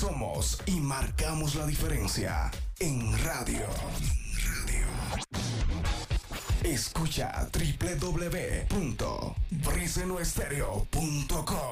Somos y marcamos la diferencia en radio. Escucha www.brisenoestereo.com.